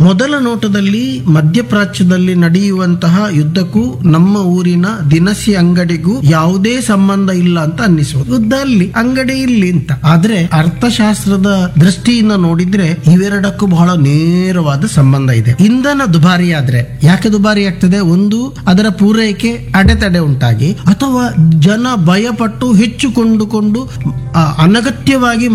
ಮೊದಲ ನೋಟದಲ್ಲಿ ಮಧ್ಯಪ್ರಾಚ್ಯದಲ್ಲಿ ನಡೆಯುವಂತಹ ಯುದ್ಧಕ್ಕೂ ನಮ್ಮ ಊರಿನ ದಿನಸಿ ಅಂಗಡಿಗೂ ಯಾವುದೇ ಸಂಬಂಧ ಇಲ್ಲ ಅಂತ ಅನ್ನಿಸುವುದು. ಯುದ್ಧ ಅಲ್ಲಿ, ಅಂಗಡಿ ಇಲ್ಲಿ ಅಂತ. ಆದ್ರೆ ಅರ್ಥಶಾಸ್ತ್ರದ ದೃಷ್ಟಿಯಿಂದ ನೋಡಿದ್ರೆ ಇವೆರಡಕ್ಕೂ ಬಹಳ ನೇರವಾದ ಸಂಬಂಧ ಇದೆ. ಇಂಧನ ದುಬಾರಿ ಆದ್ರೆ ಯಾಕೆ ದುಬಾರಿ ಆಗ್ತದೆ? ಒಂದು, ಅದರ ಪೂರೈಕೆ ಅಡೆತಡೆ ಉಂಟಾಗಿ, ಅಥವಾ ಜನ ಭಯಪಟ್ಟು ಹೆಚ್ಚು ಕೊಂಡುಕೊಂಡು ಅನಗತ್ಯವಾಗಿ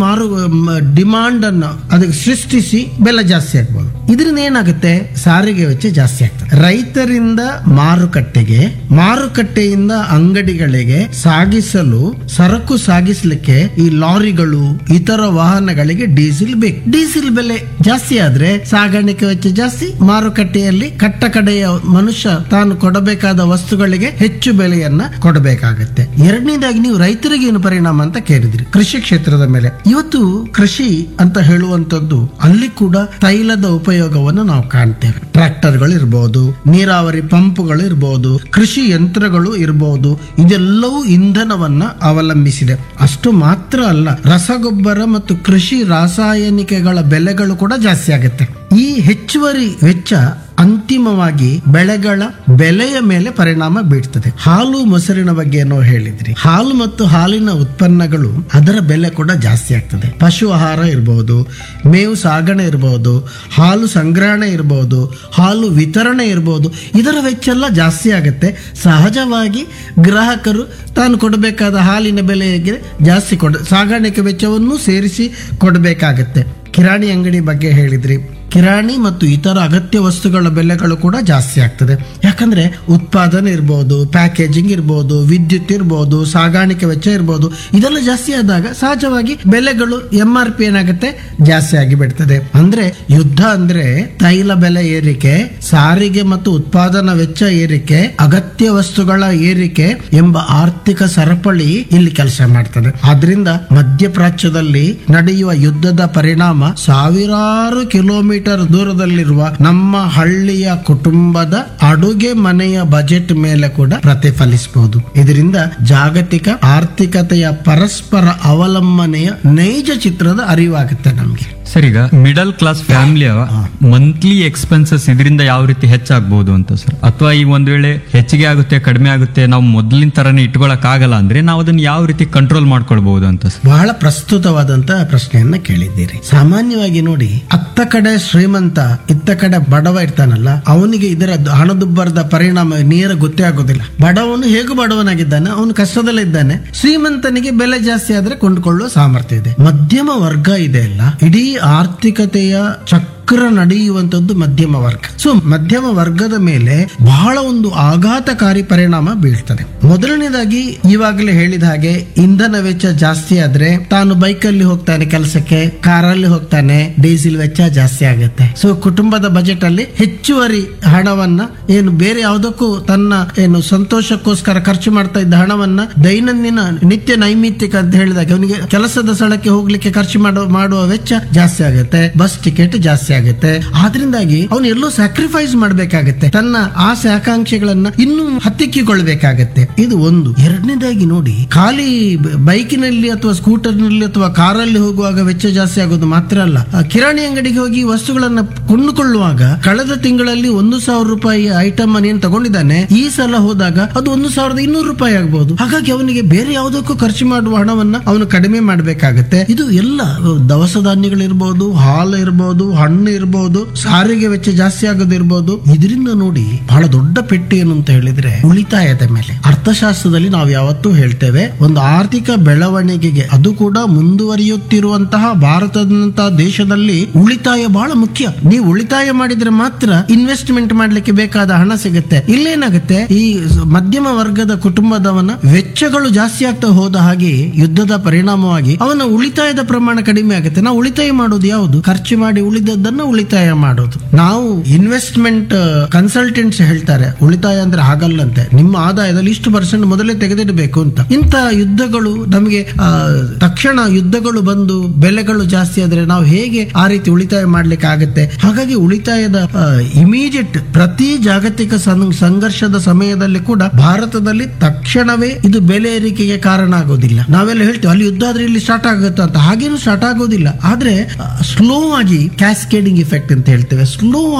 ಡಿಮಾಂಡ್ ಅನ್ನು ಅದಕ್ಕೆ ಸೃಷ್ಟಿಸಿ ಬೆಲೆ ಜಾಸ್ತಿ ಆಗ್ಬೋದು. ಇದರಿಂದ ಏನಾಗುತ್ತೆ? ಸಾರಿಗೆ ವೆಚ್ಚ ಜಾಸ್ತಿ ಆಗ್ತದೆ. ರೈತರಿಂದ ಮಾರುಕಟ್ಟೆಗೆ, ಮಾರುಕಟ್ಟೆಯಿಂದ ಅಂಗಡಿಗಳಿಗೆ ಸಾಗಿಸಲು, ಸರಕು ಸಾಗಿಸಲಿಕ್ಕೆ ಈ ಲಾರಿಗಳು, ಇತರ ವಾಹನಗಳಿಗೆ ಡೀಸೆಲ್ ಬೇಕು. ಡೀಸೆಲ್ ಬೆಲೆ ಜಾಸ್ತಿ ಆದ್ರೆ ಸಾಗಾಣಿಕೆ ವೆಚ್ಚ ಜಾಸ್ತಿ, ಮಾರುಕಟ್ಟೆಯಲ್ಲಿ ಕಟ್ಟ ಕಡೆಯ ಮನುಷ್ಯ ತಾನು ಕೊಡಬೇಕಾದ ವಸ್ತುಗಳಿಗೆ ಹೆಚ್ಚು ಬೆಲೆಯನ್ನ ಕೊಡಬೇಕಾಗತ್ತೆ. ಎರಡನೇದಾಗಿ ನೀವು ರೈತರಿಗೆ ಏನು ಪರಿಣಾಮ ಅಂತ ಕೇಳಿದ್ರಿ, ಕೃಷಿ ಕ್ಷೇತ್ರದ ಮೇಲೆ. ಇವತ್ತು ಕೃಷಿ ಅಂತ ಹೇಳುವಂತದ್ದು ಅಲ್ಲಿ ಕೂಡ ತೈಲದ ಉಪಯೋಗವನ್ನು ನಾವು ಕಾಣ್ತೇವೆ. ಟ್ರ್ಯಾಕ್ಟರ್ಗಳು ಇರಬಹುದು, ನೀರಾವರಿ ಪಂಪ್ಗಳು ಇರಬಹುದು, ಕೃಷಿ ಯಂತ್ರಗಳು ಇರಬಹುದು. ಇದೆಲ್ಲವೂ ಇಂಧನವನ್ನ ಅವಲಂಬಿಸಿದೆ. ಅಷ್ಟು ಮಾತ್ರ ಅಲ್ಲ, ರಸಗೊಬ್ಬರ ಮತ್ತು ಕೃಷಿ ರಾಸಾಯನಿಕಗಳ ಬೆಲೆಗಳು ಕೂಡ ಜಾಸ್ತಿ ಆಗುತ್ತೆ. ಈ ಹೆಚ್ಚುವರಿ ವೆಚ್ಚ ಅಂತಿಮವಾಗಿ ಬೆಳೆಗಳ ಬೆಲೆಯ ಮೇಲೆ ಪರಿಣಾಮ ಬೀಳ್ತದೆ. ಹಾಲು ಮೊಸರಿನ ಬಗ್ಗೆ ಏನೋ ಹೇಳಿದ್ರಿ. ಹಾಲು ಮತ್ತು ಹಾಲಿನ ಉತ್ಪನ್ನಗಳು, ಅದರ ಬೆಲೆ ಕೂಡ ಜಾಸ್ತಿ ಆಗ್ತದೆ. ಪಶು ಆಹಾರ ಇರಬಹುದು, ಮೇವು ಸಾಗಣೆ ಇರಬಹುದು, ಹಾಲು ಸಂಗ್ರಹಣೆ ಇರಬಹುದು, ಹಾಲು ವಿತರಣೆ ಇರಬಹುದು. ಇದರ ವೆಚ್ಚ ಎಲ್ಲ ಜಾಸ್ತಿ ಆಗುತ್ತೆ. ಸಹಜವಾಗಿ ಗ್ರಾಹಕರು ತಾನು ಕೊಡಬೇಕಾದ ಹಾಲಿನ ಬೆಲೆಗೆ ಜಾಸ್ತಿ ಸಾಗಾಣಿಕೆ ವೆಚ್ಚವನ್ನು ಸೇರಿಸಿ ಕೊಡಬೇಕಾಗತ್ತೆ. ಕಿರಾಣಿ ಅಂಗಡಿ ಬಗ್ಗೆ ಹೇಳಿದ್ರಿ. ಕಿರಾಣಿ ಮತ್ತು ಇತರ ಅಗತ್ಯ ವಸ್ತುಗಳ ಬೆಲೆಗಳು ಕೂಡ ಜಾಸ್ತಿ ಆಗ್ತದೆ. ಯಾಕಂದ್ರೆ ಉತ್ಪಾದನೆ ಇರಬಹುದು, ಪ್ಯಾಕೇಜಿಂಗ್ ಇರಬಹುದು, ವಿದ್ಯುತ್ ಇರಬಹುದು, ಸಾಗಾಣಿಕೆ ವೆಚ್ಚ ಇರಬಹುದು. ಇದೆಲ್ಲ ಜಾಸ್ತಿ ಆದಾಗ ಸಹಜವಾಗಿ ಬೆಲೆಗಳು MRP ಏನಾಗುತ್ತೆ? ಜಾಸ್ತಿ ಆಗಿ ಬಿಡ್ತದೆ. ಅಂದ್ರೆ ಯುದ್ಧ ಅಂದ್ರೆ ತೈಲ ಬೆಲೆ ಏರಿಕೆ, ಸಾರಿಗೆ ಮತ್ತು ಉತ್ಪಾದನಾ ವೆಚ್ಚ ಏರಿಕೆ, ಅಗತ್ಯ ವಸ್ತುಗಳ ಏರಿಕೆ ಎಂಬ ಆರ್ಥಿಕ ಸರಪಳಿ ಇಲ್ಲಿ ಕೆಲಸ ಮಾಡ್ತದೆ. ಆದ್ರಿಂದ ಮಧ್ಯಪ್ರಾಚ್ಯದಲ್ಲಿ ನಡೆಯುವ ಯುದ್ಧದ ಪರಿಣಾಮ ಸಾವಿರಾರು ಕಿಲೋಮೀಟರ್ ದೂರದಲ್ಲಿರುವ ನಮ್ಮ ಹಳ್ಳಿಯ ಕುಟುಂಬದ ಅಡುಗೆ ಮನೆಯ ಬಜೆಟ್ ಮೇಲೆ ಕೂಡ ಪ್ರತಿಫಲಿಸಬಹುದು. ಇದರಿಂದ ಜಾಗತಿಕ ಆರ್ಥಿಕತೆಯ ಪರಸ್ಪರ ಅವಲಂಬನೆಯ ನೈಜ ಚಿತ್ರದ ಅರಿವಾಗುತ್ತೆ ನಮ್ಗೆ. ಸರ್, ಈಗ ಮಿಡಲ್ ಕ್ಲಾಸ್ ಫ್ಯಾಮಿಲಿಯ ಮಂತ್ಲಿ ಎಕ್ಸ್ಪೆನ್ಸಸ್ ಇದರಿಂದ ಯಾವ ರೀತಿ ಹೆಚ್ಚಾಗಬಹುದು ಅಂತ ಸರ್? ಅಥವಾ ಈ ಒಂದ್ ವೇಳೆ ಹೆಚ್ಚಿಗೆ ಆಗುತ್ತೆ, ಕಡಿಮೆ ಆಗುತ್ತೆ, ನಾವು ಮೊದಲಿನ ತರನೇ ಇಟ್ಕೊಳಕ್ ಆಗಲ್ಲ ಅಂದ್ರೆ ನಾವು ಅದನ್ನ ಯಾವ ರೀತಿ ಕಂಟ್ರೋಲ್ ಮಾಡ್ಕೊಳ್ಬಹುದು ಅಂತ ಸರ್? ಬಹಳ ಪ್ರಸ್ತುತವಾದಂತಹ ಪ್ರಶ್ನೆಯನ್ನ ಕೇಳಿದ್ದೀರಿ. ಸಾಮಾನ್ಯವಾಗಿ ನೋಡಿ, ಅತ್ತ ಕಡೆ ಶ್ರೀಮಂತ, ಇತ್ತ ಕಡೆ ಬಡವ ಇರ್ತಾನಲ್ಲ, ಅವನಿಗೆ ಇದರ ಹಣದುಬ್ಬರದ ಪರಿಣಾಮ ನೇರ ಗೊತ್ತೇ ಆಗೋದಿಲ್ಲ. ಬಡವನು ಹೇಗೂ ಬಡವನಾಗಿದ್ದಾನೆ, ಅವನು ಕಷ್ಟದಲ್ಲಿದ್ದಾನೆ. ಶ್ರೀಮಂತನಿಗೆ ಬೆಲೆ ಜಾಸ್ತಿ ಆದ್ರೆ ಕೊಂಡುಕೊಳ್ಳುವ ಸಾಮರ್ಥ್ಯ ಇದೆ. ಮಧ್ಯಮ ವರ್ಗ ಇದೆ ಅಲ್ಲ, ಇಡೀ ಆರ್ಥಿಕತೆಯ ಚಕ್ರ ನಡೆಯುವಂತದ್ದು ಮಧ್ಯಮ ವರ್ಗ. ಸೊ ಮಧ್ಯಮ ವರ್ಗದ ಮೇಲೆ ಬಹಳ ಒಂದು ಆಘಾತಕಾರಿ ಪರಿಣಾಮ ಬೀಳ್ತದೆ. ಮೊದಲನೇದಾಗಿ ಈವಾಗಲೇ ಹೇಳಿದ ಹಾಗೆ ಇಂಧನ ವೆಚ್ಚ ಜಾಸ್ತಿ ಆದ್ರೆ ತಾನು ಬೈಕಲ್ಲಿ ಹೋಗ್ತಾನೆ ಕೆಲಸಕ್ಕೆ, ಕಾರಲ್ಲಿ ಹೋಗ್ತಾನೆ, ಡೀಸೆಲ್ ವೆಚ್ಚ ಜಾಸ್ತಿ ಆಗುತ್ತೆ. ಸೊ ಕುಟುಂಬದ ಬಜೆಟ್ ಅಲ್ಲಿ ಹೆಚ್ಚುವರಿ ಹಣವನ್ನ ಏನು ಬೇರೆ ಯಾವುದಕ್ಕೂ ತನ್ನ ಏನು ಸಂತೋಷಕ್ಕೋಸ್ಕರ ಖರ್ಚು ಮಾಡ್ತಾ ಇದ್ದ ಹಣವನ್ನ ದೈನಂದಿನ ನಿತ್ಯ ನೈಮಿತ್ತಿಕ ಅಂತ ಹೇಳಿದಾಗ ಅವನಿಗೆ ಕೆಲಸದ ಸ್ಥಳಕ್ಕೆ ಹೋಗ್ಲಿಕ್ಕೆ ಖರ್ಚು ಮಾಡುವ ವೆಚ್ಚ ಜಾಸ್ತಿ ಆಗುತ್ತೆ. ಬಸ್ ಟಿಕೆಟ್ ಜಾಸ್ತಿ ಆಗುತ್ತೆ. ಆದ್ರಿಂದಾಗಿ ಅವನು ಎಲ್ಲೋ ಸ್ಯಾಕ್ರಿಫೈಸ್ ಮಾಡಬೇಕಾಗತ್ತೆ. ತನ್ನ ಆಸೆ ಆಕಾಂಕ್ಷೆಗಳನ್ನ ಇನ್ನೂ ಹತ್ತಿಕ್ಕಿಕೊಳ್ಬೇಕಾಗತ್ತೆ. ಇದು ಒಂದು. ಎರಡನೇದಾಗಿ ನೋಡಿ, ಖಾಲಿ ಬೈಕಿನಲ್ಲಿ ಅಥವಾ ಸ್ಕೂಟರ್ನಲ್ಲಿ ಅಥವಾ ಕಾರಲ್ಲಿ ಹೋಗುವಾಗ ವೆಚ್ಚ ಜಾಸ್ತಿ ಆಗೋದು ಮಾತ್ರ ಅಲ್ಲ, ಕಿರಾಣಿ ಅಂಗಡಿಗೆ ಹೋಗಿ ವಸ್ತುಗಳನ್ನ ಕೊಂಡುಕೊಳ್ಳುವಾಗ ಕಳೆದ ತಿಂಗಳಲ್ಲಿ 1,000 ರೂಪಾಯಿ ಐಟಮ್ ಅನ್ನು ಏನ್ ತಗೊಂಡಿದ್ದಾನೆ, ಈ ಸಲ ಹೋದಾಗ ಅದು 1,200 ರೂಪಾಯಿ ಆಗಬಹುದು. ಹಾಗಾಗಿ ಅವನಿಗೆ ಬೇರೆ ಯಾವುದಕ್ಕೂ ಖರ್ಚು ಮಾಡುವ ಹಣವನ್ನ ಅವನು ಕಡಿಮೆ ಮಾಡಬೇಕಾಗತ್ತೆ. ಇದು ಎಲ್ಲ ದವಸ ಧಾನ್ಯಗಳಿರ್ಬಹುದು, ಹಾಲು ಇರಬಹುದು, ಹಣ್ಣು ಇರಬಹುದು, ಸಾರಿಗೆ ವೆಚ್ಚ ಜಾಸ್ತಿ ಆಗೋದಿರ್ಬೋದು. ಇದರಿಂದ ನೋಡಿ ಬಹಳ ದೊಡ್ಡ ಪೆಟ್ಟು ಏನು ಅಂತ ಹೇಳಿದ್ರೆ ಉಳಿತಾಯದ ಮೇಲೆ. ಅರ್ಥಶಾಸ್ತ್ರದಲ್ಲಿ ನಾವು ಯಾವತ್ತೂ ಹೇಳ್ತೇವೆ, ಒಂದು ಆರ್ಥಿಕ ಬೆಳವಣಿಗೆಗೆ, ಅದು ಕೂಡ ಮುಂದುವರಿಯುತ್ತಿರುವಂತಹ ಭಾರತದಂತಹ ದೇಶದಲ್ಲಿ ಉಳಿತಾಯ ಬಹಳ ಮುಖ್ಯ. ನೀವು ಉಳಿತಾಯ ಮಾಡಿದ್ರೆ ಮಾತ್ರ ಇನ್ವೆಸ್ಟ್ಮೆಂಟ್ ಮಾಡ್ಲಿಕ್ಕೆ ಬೇಕಾದ ಹಣ ಸಿಗುತ್ತೆ. ಇಲ್ಲೇನಾಗುತ್ತೆ, ಈ ಮಧ್ಯಮ ವರ್ಗದ ಕುಟುಂಬದವನ ವೆಚ್ಚಗಳು ಜಾಸ್ತಿ ಆಗ್ತಾ ಹೋದ ಹಾಗೆ ಯುದ್ಧದ ಪರಿಣಾಮವಾಗಿ ಅವನ ಉಳಿತಾಯದ ಪ್ರಮಾಣ ಕಡಿಮೆ ಆಗುತ್ತೆ. ನಾವು ಉಳಿತಾಯ ಮಾಡೋದು ಯಾವುದು? ಖರ್ಚು ಮಾಡಿ ಉಳಿದದ್ದನ್ನು ಉಳಿತಾಯ ಮಾಡೋದು. ನಾವು ಇನ್ವೆಸ್ಟ್ಮೆಂಟ್ ಕನ್ಸಲ್ಟೆಂಟ್ಸ್ ಹೇಳ್ತಾರೆ, ಉಳಿತಾಯ ಅಂದ್ರೆ ಹಾಗಲ್ಲಂತೆ, ನಿಮ್ಮ ಆದಾಯದಲ್ಲಿ ಇಷ್ಟು % ಮೊದಲೇ ತೆಗೆದಿಡಬೇಕು ಅಂತ. ಇಂಥ ಯುದ್ಧಗಳು ನಮಗೆ ತಕ್ಷಣ ಯುದ್ಧಗಳು ಬಂದು ಬೆಲೆಗಳು ಜಾಸ್ತಿ ಆದ್ರೆ ನಾವು ಹೇಗೆ ಆ ರೀತಿ ಉಳಿತಾಯ ಮಾಡ್ಲಿಕ್ಕೆ ಆಗುತ್ತೆ? ಹಾಗಾಗಿ ಉಳಿತಾಯದ ಇಮಿಡಿಯೇಟ್ ಪ್ರತಿ ಜಾಗತಿಕ ಸಂಘರ್ಷದ ಸಮಯದಲ್ಲಿ ಕೂಡ ಭಾರತದಲ್ಲಿ ತಕ್ಷಣವೇ ಇದು ಬೆಲೆ ಏರಿಕೆಗೆ ಕಾರಣ ಆಗೋದಿಲ್ಲ. ನಾವೆಲ್ಲ ಹೇಳ್ತೇವೆ ಅಲ್ಲಿ ಯುದ್ಧ ಆದ್ರೆ ಇಲ್ಲಿ ಸ್ಟಾರ್ಟ್ ಆಗುತ್ತೆ ಅಂತ. ಹಾಗೇನು ಸ್ಟಾರ್ಟ್ ಆಗೋದಿಲ್ಲ. ಆದ್ರೆ ಸ್ಲೋ ಆಗಿ ಕ್ಯಾಸ್ಕೇಡಿಂಗ್ ಇಫೆಕ್ಟ್ ಅಂತ ಹೇಳ್ತೇವೆ. ಸ್ಲೋ